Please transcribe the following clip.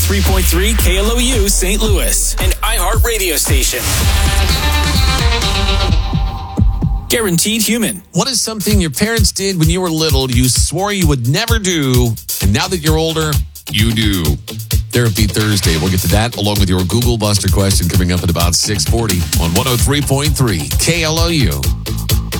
103.3 KLOU St. Louis, an iHeart radio station. Guaranteed Human. What is something your parents did when you were little you swore you would never do, and now that you're older, you do? Therapy Thursday. We'll get to that along with your Google Buster question coming up at about 6:40 on 103.3 KLOU.